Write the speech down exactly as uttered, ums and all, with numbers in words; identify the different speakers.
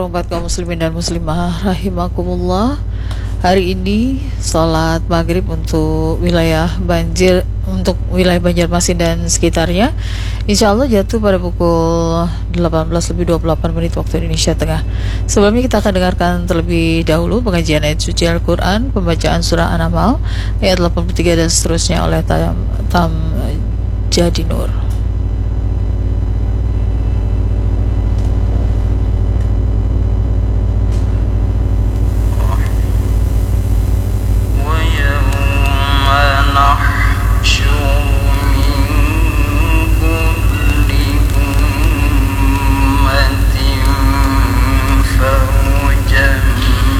Speaker 1: Hormat kaum muslimin dan muslimah rahimakumullah. Hari ini sholat maghrib untuk wilayah banjir untuk wilayah Banjarmasin dan sekitarnya insya Allah jatuh pada pukul delapan belas lebih dua puluh delapan menit waktu Indonesia Tengah. Sebelumnya kita akan dengarkan terlebih dahulu pengajian ayat suci Al-Quran, pembacaan surah An-Naml ayat delapan puluh tiga dan seterusnya oleh Tam, Tam Jadi Nur.